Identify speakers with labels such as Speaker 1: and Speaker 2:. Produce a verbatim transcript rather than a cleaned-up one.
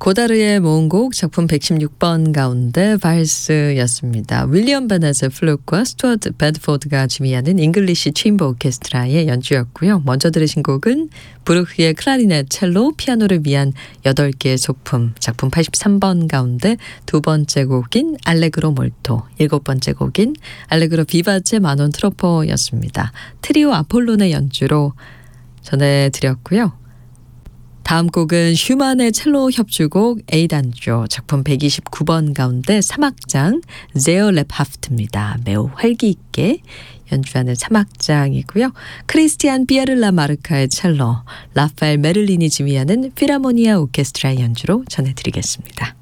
Speaker 1: 고다르의 모음곡 작품 백십육 번 가운데 발스였습니다. 윌리엄 베넷의 플룻과 스튜어트 베드포드가 지휘하는 잉글리시 체인버 오케스트라의 연주였고요. 먼저 들으신 곡은 브루크의 클라리넷, 첼로, 피아노를 위한 여덟 개의 소품 작품 팔십삼 번 가운데 두 번째 곡인 알레그로 몰토, 일곱 번째 곡인 알레그로 비바체 마논 트로포였습니다. 트리오 아폴론의 연주로 전해드렸고요. 다음 곡은 슈만의 첼로 협주곡 에이단조 작품 백이십구 번 가운데 삼 악장 제어 랩하프트입니다. 매우 활기 있게 연주하는 삼 악장이고요. 크리스티안 피에르라 마르카의 첼로, 라파엘 메를린이 지휘하는 필하모니아 오케스트라의 연주로 전해드리겠습니다.